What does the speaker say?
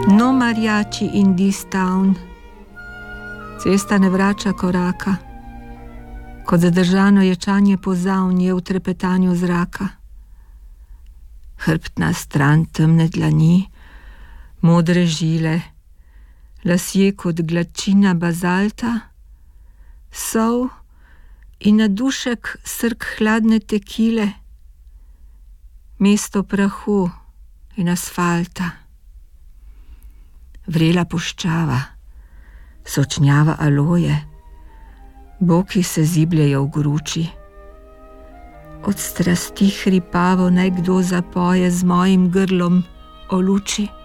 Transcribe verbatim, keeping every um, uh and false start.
No marjači in this town. Cesta ne vrača koraka, kot zadržano ječanje pozavnje v trepetanju zraka. Hrbtna stran temne dlani, modre žile, lasje kot gladčina bazalta, sol in na dušek srk hladne tekile, mesto prahu in asfalta. Vrela puščava, sočnjava aloje, boki se zibljejo v gruči. Od strasti hripavo naj kdo zapoje z mojim grlom o luči.